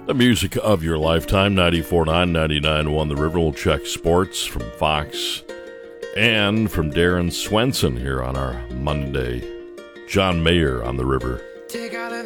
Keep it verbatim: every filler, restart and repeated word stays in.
The music of your lifetime, ninety-four point nine, ninety-nine point one The River. We'll check sports from Fox and from Darren Swenson here on our Monday. John Mayer on The River.